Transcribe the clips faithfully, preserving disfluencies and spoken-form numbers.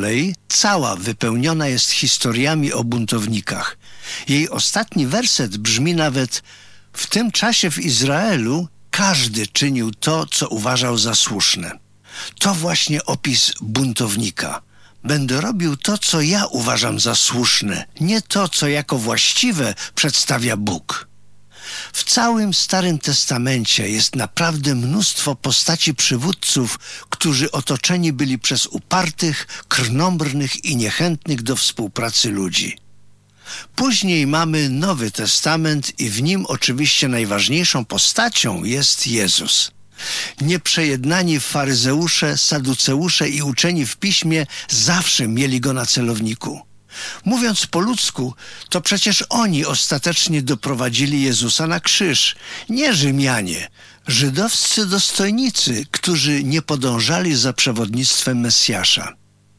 kolei cała wypełniona jest historiami o buntownikach. Jej ostatni werset brzmi nawet: w tym czasie w Izraelu każdy czynił to, co uważał za słuszne. To właśnie opis buntownika. Będę robił to, co ja uważam za słuszne, nie to, co jako właściwe przedstawia Bóg. W całym Starym Testamencie jest naprawdę mnóstwo postaci przywódców, którzy otoczeni byli przez upartych, krnąbrnych i niechętnych do współpracy ludzi. Później mamy Nowy Testament i w nim oczywiście najważniejszą postacią jest Jezus. Nieprzejednani faryzeusze, saduceusze i uczeni w piśmie zawsze mieli go na celowniku. Mówiąc po ludzku, to przecież oni ostatecznie doprowadzili Jezusa na krzyż, nie Rzymianie, żydowscy dostojnicy, którzy nie podążali za przewodnictwem Mesjasza.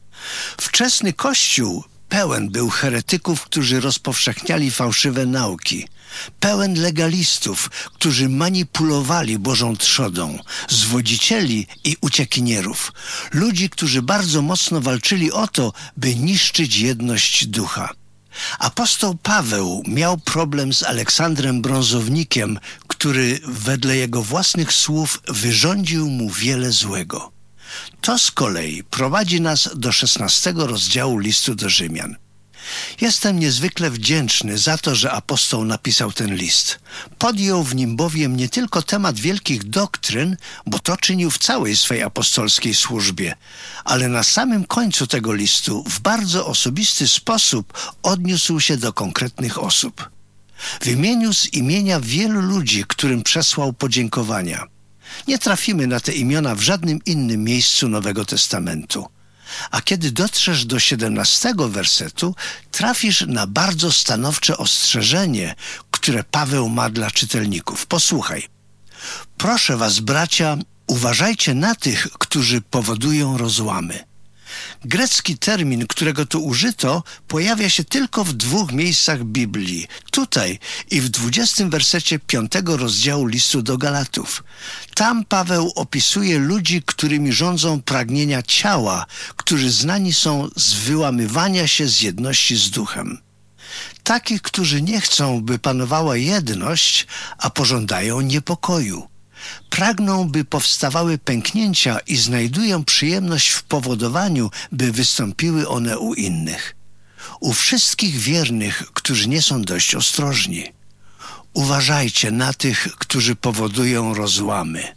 Wczesny Kościół pełen był heretyków, którzy rozpowszechniali fałszywe nauki, pełen legalistów, którzy manipulowali Bożą trzodą, zwodzicieli i uciekinierów, ludzi, którzy bardzo mocno walczyli o to, by niszczyć jedność ducha. Apostoł Paweł miał problem z Aleksandrem Brązownikiem, który wedle jego własnych słów wyrządził mu wiele złego. To z kolei prowadzi nas do szesnastego rozdziału listu do Rzymian. Jestem niezwykle wdzięczny za to, że apostoł napisał ten list. Podjął w nim bowiem nie tylko temat wielkich doktryn, bo to czynił w całej swej apostolskiej służbie, ale na samym końcu tego listu w bardzo osobisty sposób odniósł się do konkretnych osób. Wymienił z imienia wielu ludzi, którym przesłał podziękowania. Nie trafimy na te imiona w żadnym innym miejscu Nowego Testamentu. A kiedy dotrzesz do siedemnastego wersetu, trafisz na bardzo stanowcze ostrzeżenie, które Paweł ma dla czytelników. Posłuchaj. Proszę was, bracia, uważajcie na tych, którzy powodują rozłamy. Grecki termin, którego tu użyto, pojawia się tylko w dwóch miejscach Biblii. Tutaj i w dwudziestym wersecie piątego rozdziału listu do Galatów. Tam Paweł opisuje ludzi, którymi rządzą pragnienia ciała, którzy znani są z wyłamywania się z jedności z duchem. Takich, którzy nie chcą, by panowała jedność, a pożądają niepokoju. Pragną, by powstawały pęknięcia i znajdują przyjemność w powodowaniu, by wystąpiły one u innych. U wszystkich wiernych, którzy nie są dość ostrożni. Uważajcie na tych, którzy powodują rozłamy.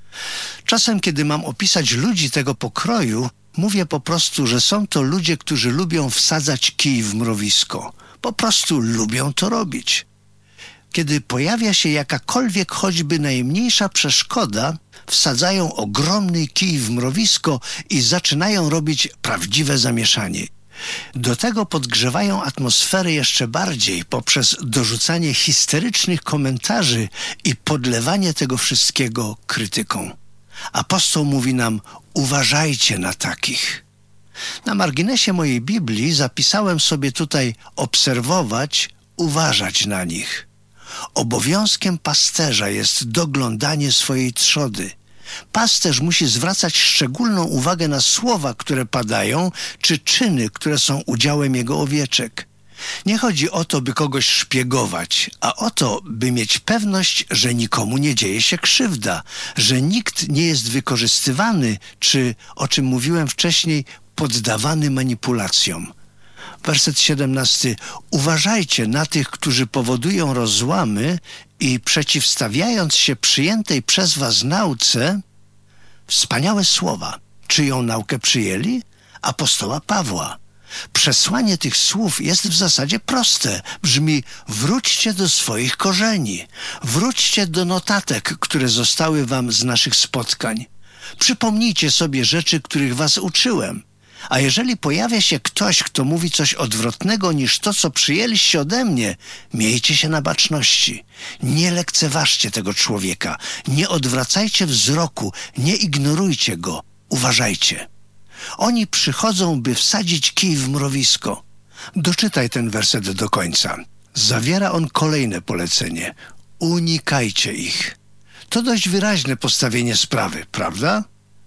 Czasem, kiedy mam opisać ludzi tego pokroju, mówię po prostu, że są to ludzie, którzy lubią wsadzać kij w mrowisko. Po prostu lubią to robić. Kiedy pojawia się jakakolwiek choćby najmniejsza przeszkoda, wsadzają ogromny kij w mrowisko i zaczynają robić prawdziwe zamieszanie. Do tego podgrzewają atmosferę jeszcze bardziej poprzez dorzucanie histerycznych komentarzy i podlewanie tego wszystkiego krytyką. Apostoł mówi nam: uważajcie na takich. Na marginesie mojej Biblii zapisałem sobie tutaj obserwować, uważać na nich. Obowiązkiem pasterza jest doglądanie swojej trzody. Pasterz musi zwracać szczególną uwagę na słowa, które padają, czy czyny, które są udziałem jego owieczek. Nie chodzi o to, by kogoś szpiegować, a o to, by mieć pewność, że nikomu nie dzieje się krzywda, że nikt nie jest wykorzystywany, czy, o czym mówiłem wcześniej, poddawany manipulacjom. Werset siedemnasty. Uważajcie na tych, którzy powodują rozłamy i przeciwstawiając się przyjętej przez was nauce, wspaniałe słowa. Czyją naukę przyjęli? Apostoła Pawła. Przesłanie tych słów jest w zasadzie proste. Brzmi: wróćcie do swoich korzeni. Wróćcie do notatek, które zostały wam z naszych spotkań. Przypomnijcie sobie rzeczy, których was uczyłem. A jeżeli pojawia się ktoś, kto mówi coś odwrotnego niż to, co przyjęliście ode mnie, miejcie się na baczności. Nie lekceważcie tego człowieka. Nie odwracajcie wzroku. Nie ignorujcie go. Uważajcie. Oni przychodzą, by wsadzić kij w mrowisko. Doczytaj ten werset do końca. Zawiera on kolejne polecenie. Unikajcie ich. To dość wyraźne postawienie sprawy, prawda?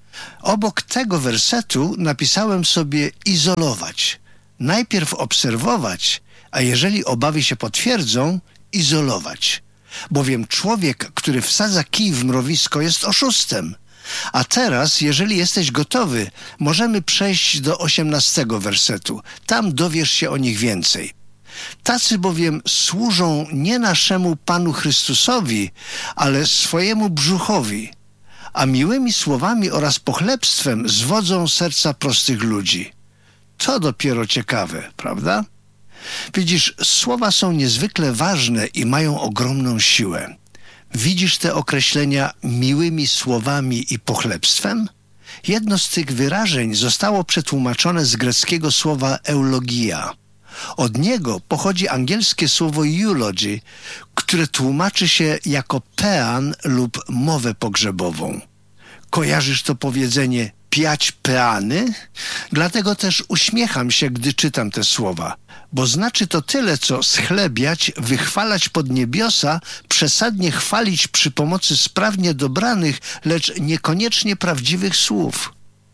Obok tego wersetu napisałem sobie izolować. Najpierw obserwować, a jeżeli obawy się potwierdzą, izolować. Bowiem człowiek, który wsadza kij w mrowisko, jest oszustem. A teraz, jeżeli jesteś gotowy, możemy przejść do osiemnastego wersetu. Tam dowiesz się o nich więcej. Tacy bowiem służą nie naszemu Panu Chrystusowi, ale swojemu brzuchowi, a miłymi słowami oraz pochlebstwem zwodzą serca prostych ludzi. To dopiero ciekawe, prawda? Widzisz, słowa są niezwykle ważne i mają ogromną siłę. Widzisz te określenia miłymi słowami i pochlebstwem? Jedno z tych wyrażeń zostało przetłumaczone z greckiego słowa eulogia. Od niego pochodzi angielskie słowo eulogy, które tłumaczy się jako pean lub mowę pogrzebową. Kojarzysz to powiedzenie piać peany? Dlatego też uśmiecham się, gdy czytam te słowa, bo znaczy to tyle, co schlebiać, wychwalać pod niebiosa, przesadnie chwalić przy pomocy sprawnie dobranych, lecz niekoniecznie prawdziwych słów.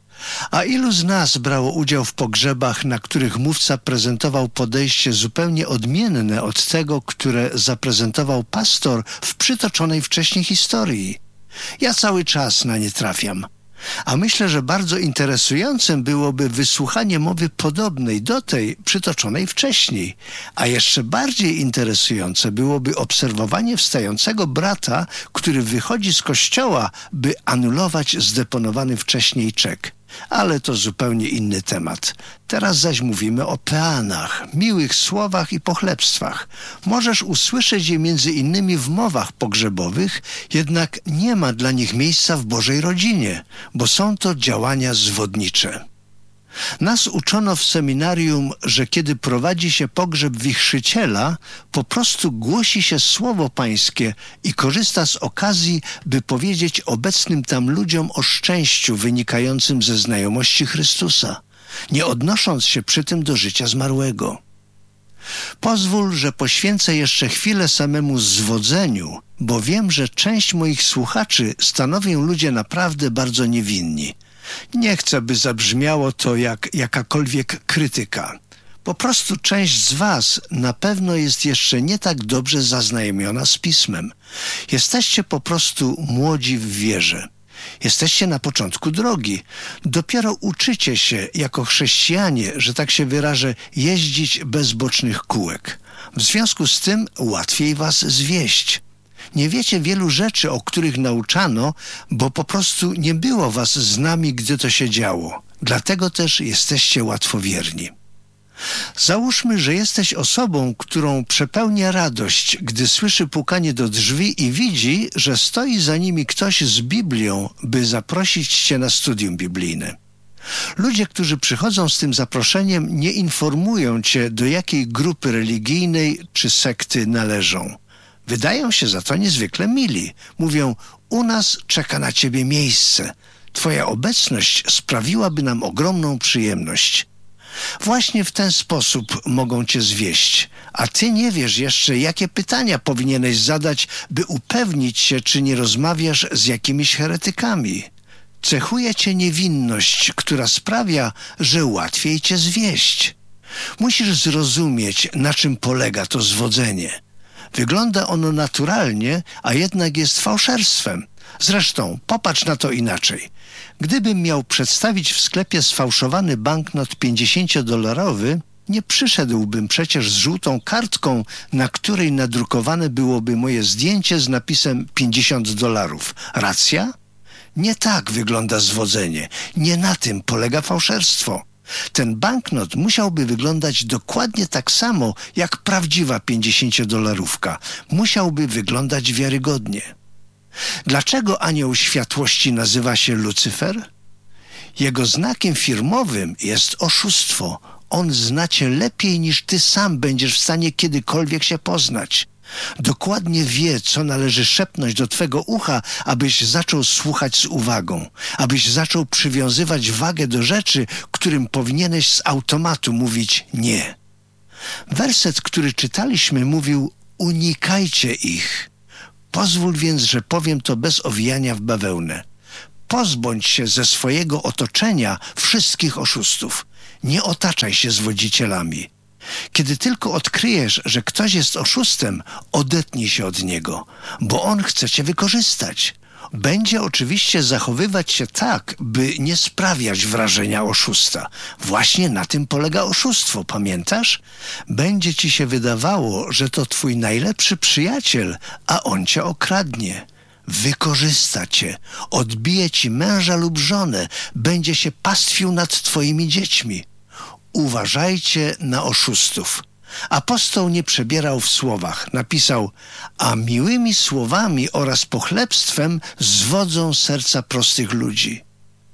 A ilu z nas brało udział w pogrzebach, na których mówca prezentował podejście zupełnie odmienne od tego, które zaprezentował pastor w przytoczonej wcześniej historii? Ja cały czas na nie trafiam. A myślę, że bardzo interesującym byłoby wysłuchanie mowy podobnej do tej przytoczonej wcześniej. A jeszcze bardziej interesujące byłoby obserwowanie wstającego brata, który wychodzi z kościoła, by anulować zdeponowany wcześniej czek. Ale to zupełnie inny temat. Teraz zaś mówimy o peanach, miłych słowach i pochlebstwach. Możesz usłyszeć je między innymi w mowach pogrzebowych, jednak nie ma dla nich miejsca w Bożej rodzinie, bo są to działania zwodnicze. Nas uczono w seminarium, że kiedy prowadzi się pogrzeb wichrzyciela, po prostu głosi się słowo pańskie i korzysta z okazji, by powiedzieć obecnym tam ludziom o szczęściu wynikającym ze znajomości Chrystusa, nie odnosząc się przy tym do życia zmarłego. Pozwól, że poświęcę jeszcze chwilę samemu zwodzeniu, bo wiem, że część moich słuchaczy stanowią ludzie naprawdę bardzo niewinni. Nie chcę, by zabrzmiało to jak jakakolwiek krytyka. Po prostu część z was na pewno jest jeszcze nie tak dobrze zaznajomiona z Pismem. Jesteście po prostu młodzi w wierze. Jesteście na początku drogi. Dopiero uczycie się jako chrześcijanie, że tak się wyrażę, jeździć bez bocznych kółek. W związku z tym łatwiej was zwieść. Nie wiecie wielu rzeczy, o których nauczano, bo po prostu nie było was z nami, gdy to się działo. Dlatego też jesteście łatwowierni. Załóżmy, że jesteś osobą, którą przepełnia radość, gdy słyszy pukanie do drzwi i widzi, że stoi za nimi ktoś z Biblią, by zaprosić cię na studium biblijne. Ludzie, którzy przychodzą z tym zaproszeniem, nie informują cię, do jakiej grupy religijnej czy sekty należą. Wydają się za to niezwykle mili. Mówią, u nas czeka na ciebie miejsce. Twoja obecność sprawiłaby nam ogromną przyjemność. Właśnie w ten sposób mogą cię zwieść, a ty nie wiesz jeszcze, jakie pytania powinieneś zadać, by upewnić się, czy nie rozmawiasz z jakimiś heretykami. Cechuje cię niewinność, która sprawia, że łatwiej cię zwieść. Musisz zrozumieć, na czym polega to zwodzenie. Wygląda ono naturalnie, a jednak jest fałszerstwem. Zresztą, popatrz na to inaczej. Gdybym miał przedstawić w sklepie sfałszowany banknot pięćdziesięciodolarowy, nie przyszedłbym przecież z żółtą kartką, na której nadrukowane byłoby moje zdjęcie z napisem pięćdziesiąt dolarów. Racja? Nie tak wygląda zwodzenie. Nie na tym polega fałszerstwo. Ten banknot musiałby wyglądać dokładnie tak samo, jak prawdziwa pięćdziesięciodolarówka. Musiałby wyglądać wiarygodnie. Dlaczego anioł światłości nazywa się Lucyfer? Jego znakiem firmowym jest oszustwo. On zna cię lepiej niż ty sam będziesz w stanie kiedykolwiek się poznać. Dokładnie wie, co należy szepnąć do twego ucha, abyś zaczął słuchać z uwagą, abyś zaczął przywiązywać wagę do rzeczy, którym powinieneś z automatu mówić nie. Werset, który czytaliśmy, mówił: unikajcie ich. Pozwól więc, że powiem to bez owijania w bawełnę. pozbądź się ze swojego otoczenia wszystkich oszustów. Nie otaczaj się zwodzicielami. Kiedy tylko odkryjesz, że ktoś jest oszustem, odetnij się od niego, bo on chce cię wykorzystać. Będzie oczywiście zachowywać się tak, by nie sprawiać wrażenia oszusta. Właśnie na tym polega oszustwo, pamiętasz? Będzie ci się wydawało, że to twój najlepszy przyjaciel, a on cię okradnie. Wykorzysta cię, odbije ci męża lub żonę, będzie się pastwił nad twoimi dziećmi. Uważajcie na oszustów. Apostoł nie przebierał w słowach. Napisał, a miłymi słowami oraz pochlebstwem zwodzą serca prostych ludzi.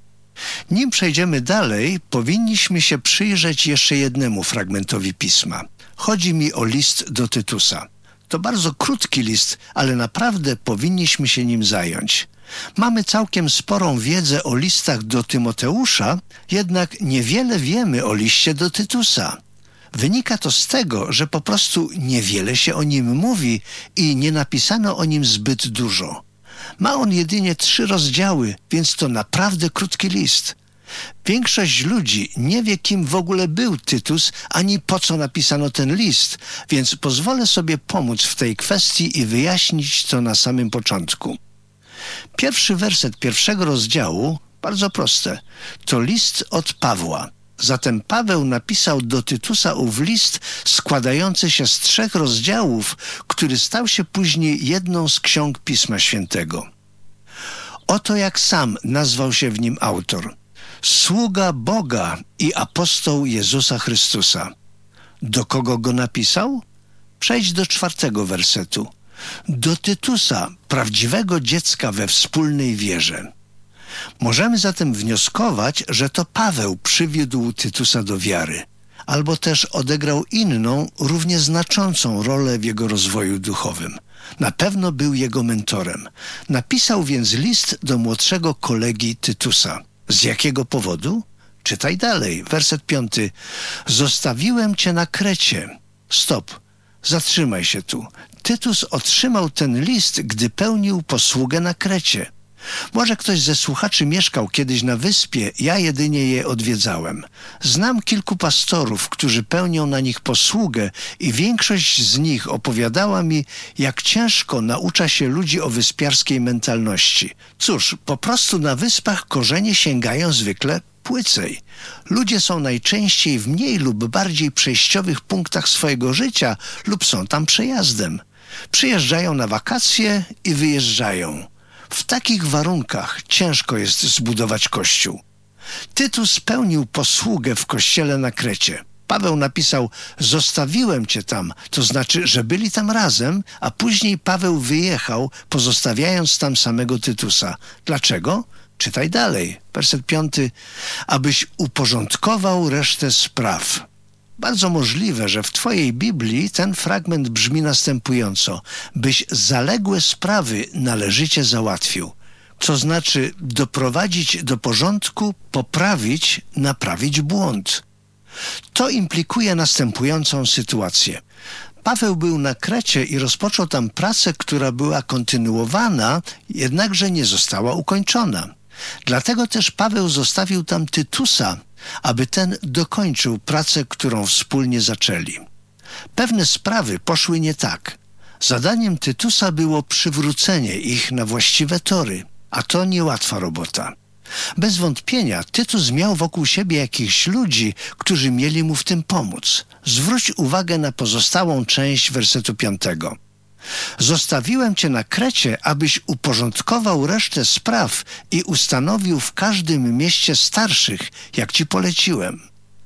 Nim przejdziemy dalej, powinniśmy się przyjrzeć jeszcze jednemu fragmentowi pisma. Chodzi mi o list do Tytusa. To bardzo krótki list, ale naprawdę powinniśmy się nim zająć. Mamy całkiem sporą wiedzę o listach do Tymoteusza, jednak niewiele wiemy o liście do Tytusa. Wynika to z tego, że po prostu niewiele się o nim mówi i nie napisano o nim zbyt dużo. Ma on jedynie trzy rozdziały, więc to naprawdę krótki list. Większość ludzi nie wie, kim w ogóle był Tytus, ani po co napisano ten list, więc pozwolę sobie pomóc w tej kwestii i wyjaśnić to na samym początku. Pierwszy werset pierwszego rozdziału, bardzo proste, to list od Pawła. Zatem Paweł napisał do Tytusa ów list składający się z trzech rozdziałów, który stał się później jedną z ksiąg Pisma Świętego. Oto jak sam nazwał się w nim autor. Sługa Boga i apostoł Jezusa Chrystusa. Do kogo go napisał? Przejdź do czwartego wersetu. Do Tytusa, prawdziwego dziecka we wspólnej wierze. Możemy zatem wnioskować, że to Paweł przywiódł Tytusa do wiary, albo też odegrał inną, równie znaczącą rolę w jego rozwoju duchowym. Na pewno był jego mentorem. Napisał więc list do młodszego kolegi Tytusa. Z jakiego powodu? Czytaj dalej, werset piąty. Zostawiłem cię na Krecie. Stop, zatrzymaj się tu. Tytus otrzymał ten list, gdy pełnił posługę na Krecie. Może ktoś ze słuchaczy mieszkał kiedyś na wyspie, ja jedynie je odwiedzałem. Znam kilku pastorów, którzy pełnią na nich posługę i większość z nich opowiadała mi, jak ciężko naucza się ludzi o wyspiarskiej mentalności. Cóż, po prostu na wyspach korzenie sięgają zwykle płycej. Ludzie są najczęściej w mniej lub bardziej przejściowych punktach swojego życia lub są tam przejazdem. Przyjeżdżają na wakacje i wyjeżdżają. W takich warunkach ciężko jest zbudować kościół. Tytus pełnił posługę w kościele na Krecie. Paweł napisał, zostawiłem cię tam, to znaczy, że byli tam razem, a później Paweł wyjechał, pozostawiając tam samego Tytusa. Dlaczego? Czytaj dalej, werset piąty, abyś uporządkował resztę spraw. Bardzo możliwe, że w twojej Biblii ten fragment brzmi następująco. Byś zaległe sprawy należycie załatwił. To znaczy doprowadzić do porządku, poprawić, naprawić błąd. To implikuje następującą sytuację. Paweł był na Krecie i rozpoczął tam pracę, która była kontynuowana, jednakże nie została ukończona. Dlatego też Paweł zostawił tam Tytusa, aby ten dokończył pracę, którą wspólnie zaczęli. Pewne sprawy poszły nie tak. Zadaniem Tytusa było przywrócenie ich na właściwe tory, a to niełatwa robota. Bez wątpienia Tytus miał wokół siebie jakichś ludzi, którzy mieli mu w tym pomóc. Zwróć uwagę na pozostałą część wersetu piątego. Zostawiłem cię na Krecie, abyś uporządkował resztę spraw i ustanowił w każdym mieście starszych, jak ci poleciłem.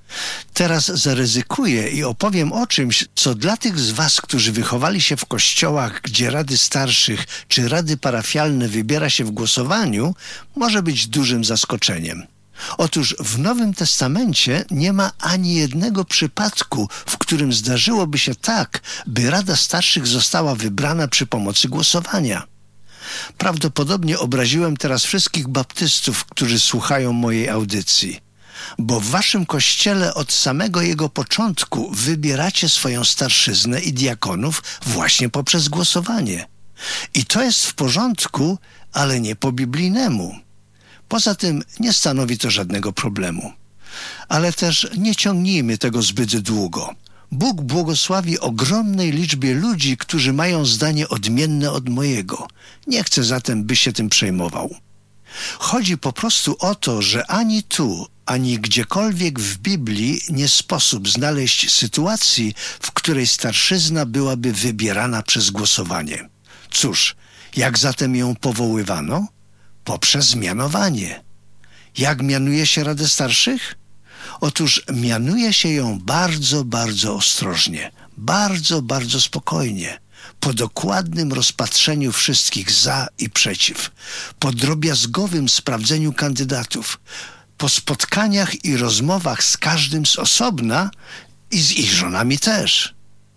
Teraz zaryzykuję i opowiem o czymś, co dla tych z was, którzy wychowali się w kościołach, gdzie rady starszych czy rady parafialne wybiera się w głosowaniu, może być dużym zaskoczeniem. Otóż w Nowym Testamencie nie ma ani jednego przypadku, w którym zdarzyłoby się tak, by Rada Starszych została wybrana przy pomocy głosowania. Prawdopodobnie obraziłem teraz wszystkich baptystów, którzy słuchają mojej audycji, bo w waszym kościele od samego jego początku wybieracie swoją starszyznę i diakonów właśnie poprzez głosowanie. I to jest w porządku, ale nie po biblijnemu. Poza tym nie stanowi to żadnego problemu. Ale też nie ciągnijmy tego zbyt długo. Bóg błogosławi ogromnej liczbie ludzi, którzy mają zdanie odmienne od mojego. Nie chcę zatem, by się tym przejmował. Chodzi po prostu o to, że ani tu, ani gdziekolwiek w Biblii nie sposób znaleźć sytuacji, w której starszyzna byłaby wybierana przez głosowanie. Cóż, jak zatem ją powoływano? Poprzez mianowanie. Jak mianuje się Radę Starszych? Otóż mianuje się ją bardzo, bardzo ostrożnie, bardzo, bardzo spokojnie, po dokładnym rozpatrzeniu wszystkich za i przeciw, po drobiazgowym sprawdzeniu kandydatów, po spotkaniach i rozmowach z każdym z osobna i z ich żonami też.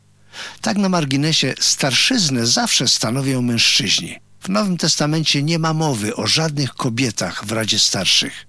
Tak na marginesie, starszyznę zawsze stanowią mężczyźni. W Nowym Testamencie nie ma mowy o żadnych kobietach w Radzie Starszych.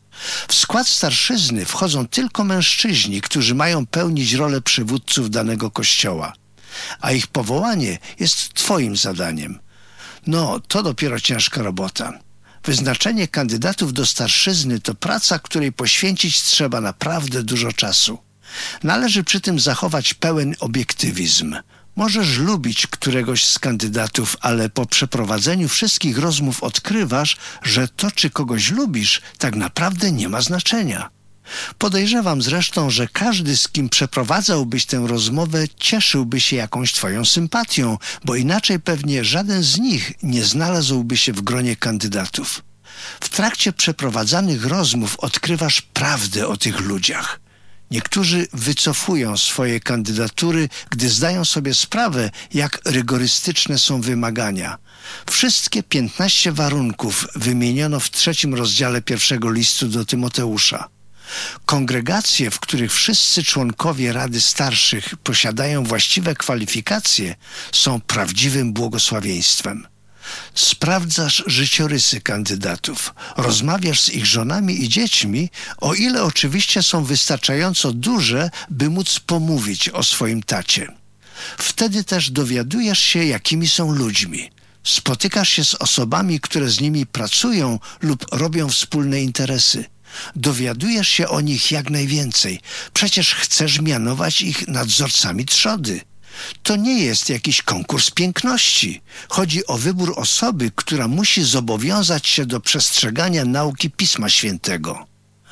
W skład starszyzny wchodzą tylko mężczyźni, którzy mają pełnić rolę przywódców danego kościoła, a ich powołanie jest twoim zadaniem. No, to dopiero ciężka robota. Wyznaczenie kandydatów do starszyzny to praca, której poświęcić trzeba naprawdę dużo czasu. Należy przy tym zachować pełen obiektywizm. Możesz lubić któregoś z kandydatów, ale po przeprowadzeniu wszystkich rozmów odkrywasz, że to, czy kogoś lubisz, tak naprawdę nie ma znaczenia. Podejrzewam zresztą, że każdy, z kim przeprowadzałbyś tę rozmowę, cieszyłby się jakąś twoją sympatią, bo inaczej pewnie żaden z nich nie znalazłby się w gronie kandydatów. W trakcie przeprowadzanych rozmów odkrywasz prawdę o tych ludziach. Niektórzy wycofują swoje kandydatury, gdy zdają sobie sprawę, jak rygorystyczne są wymagania. Wszystkie piętnaście warunków wymieniono w trzecim rozdziale pierwszego listu do Tymoteusza. Kongregacje, w których wszyscy członkowie Rady Starszych posiadają właściwe kwalifikacje, są prawdziwym błogosławieństwem. Sprawdzasz życiorysy kandydatów, rozmawiasz z ich żonami i dziećmi, o ile oczywiście są wystarczająco duże, by móc pomówić o swoim tacie. Wtedy też dowiadujesz się, jakimi są ludźmi. Spotykasz się z osobami, które z nimi pracują lub robią wspólne interesy. Dowiadujesz się o nich jak najwięcej. Przecież chcesz mianować ich nadzorcami trzody. To nie jest jakiś konkurs piękności. Chodzi o wybór osoby, która musi zobowiązać się do przestrzegania nauki Pisma Świętego.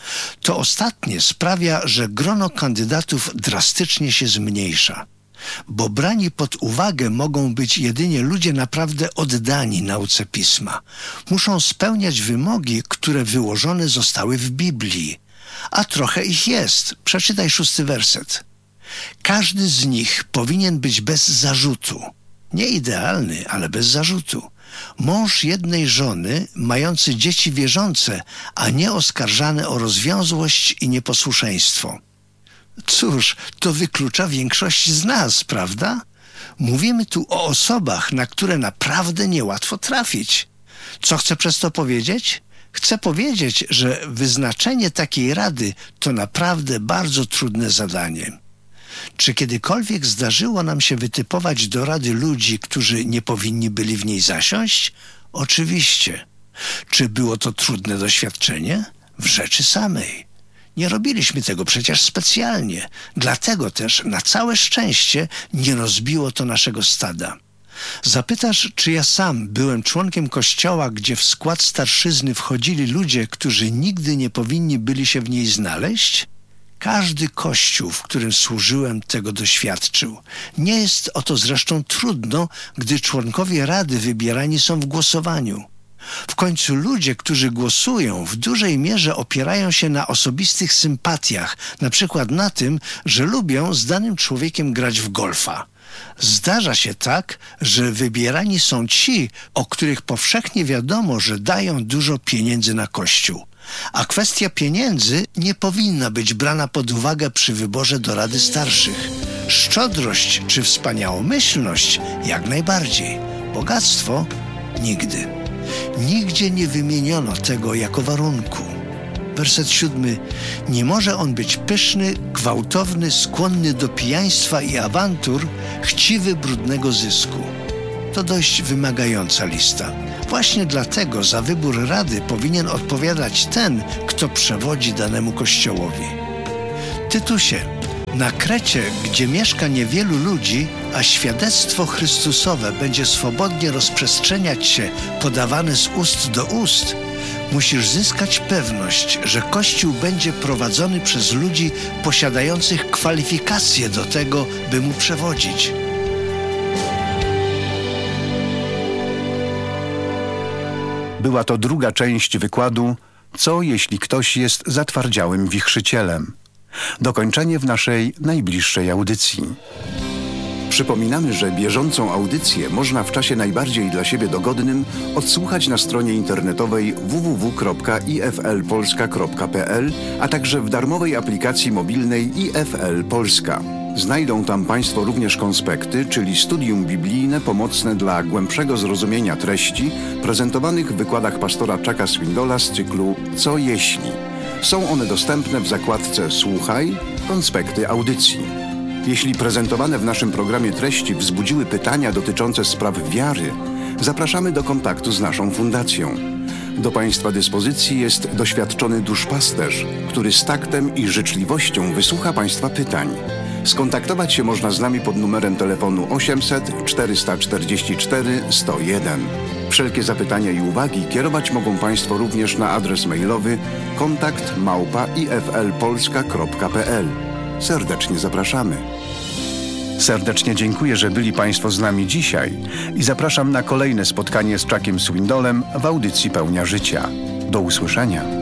To ostatnie sprawia, że grono kandydatów drastycznie się zmniejsza, bo brani pod uwagę mogą być jedynie ludzie naprawdę oddani nauce Pisma. Muszą spełniać wymogi, które wyłożone zostały w Biblii. A trochę ich jest. Przeczytaj szósty werset. Każdy z nich powinien być bez zarzutu. Nie idealny, ale bez zarzutu. Mąż jednej żony, mający dzieci wierzące, a nie oskarżany o rozwiązłość i nieposłuszeństwo. Cóż, to wyklucza większość z nas, prawda? Mówimy tu o osobach, na które naprawdę niełatwo trafić. Co chcę przez to powiedzieć? Chcę powiedzieć, że wyznaczenie takiej rady to naprawdę bardzo trudne zadanie. Czy kiedykolwiek zdarzyło nam się wytypować do rady ludzi, którzy nie powinni byli w niej zasiąść? Oczywiście. Czy było to trudne doświadczenie? W rzeczy samej. Nie robiliśmy tego przecież specjalnie. Dlatego też na całe szczęście nie rozbiło to naszego stada. Zapytasz, czy ja sam byłem członkiem kościoła, gdzie w skład starszyzny wchodzili ludzie, którzy nigdy nie powinni byli się w niej znaleźć? Każdy kościół, w którym służyłem, tego doświadczył. Nie jest o to zresztą trudno, gdy członkowie rady wybierani są w głosowaniu. W końcu ludzie, którzy głosują, w dużej mierze opierają się na osobistych sympatiach, na przykład na tym, że lubią z danym człowiekiem grać w golfa. Zdarza się tak, że wybierani są ci, o których powszechnie wiadomo, że dają dużo pieniędzy na kościół. A kwestia pieniędzy nie powinna być brana pod uwagę przy wyborze do Rady Starszych. Szczodrość czy wspaniałomyślność jak najbardziej. Bogactwo nigdy. Nigdzie nie wymieniono tego jako warunku. Werset siódmy. Nie może on być pyszny, gwałtowny, skłonny do pijaństwa i awantur, chciwy brudnego zysku. To dość wymagająca lista. Właśnie dlatego za wybór rady powinien odpowiadać ten, kto przewodzi danemu kościołowi. Tytusie, na Krecie, gdzie mieszka niewielu ludzi, a świadectwo Chrystusowe będzie swobodnie rozprzestrzeniać się, podawane z ust do ust, musisz zyskać pewność, że Kościół będzie prowadzony przez ludzi posiadających kwalifikacje do tego, by mu przewodzić. Była to druga część wykładu „Co jeśli ktoś jest zatwardziałym wichrzycielem?” Dokończenie w naszej najbliższej audycji. Przypominamy, że bieżącą audycję można w czasie najbardziej dla siebie dogodnym odsłuchać na stronie internetowej w w w kropka i f l polska kropka p l, a także w darmowej aplikacji mobilnej I F L Polska. Znajdą tam Państwo również konspekty, czyli studium biblijne pomocne dla głębszego zrozumienia treści prezentowanych w wykładach pastora Chucka Swindola z cyklu „Co jeśli?”. Są one dostępne w zakładce „Słuchaj, konspekty audycji”. Jeśli prezentowane w naszym programie treści wzbudziły pytania dotyczące spraw wiary, zapraszamy do kontaktu z naszą fundacją. Do Państwa dyspozycji jest doświadczony duszpasterz, który z taktem i życzliwością wysłucha Państwa pytań. Skontaktować się można z nami pod numerem telefonu osiemset czterysta czterdzieści cztery sto jeden. Wszelkie zapytania i uwagi kierować mogą Państwo również na adres mailowy kontakt małpa i f l polska kropka p l. Serdecznie zapraszamy. Serdecznie dziękuję, że byli Państwo z nami dzisiaj i zapraszam na kolejne spotkanie z Chuckiem Swindolem w audycji Pełnia Życia. Do usłyszenia.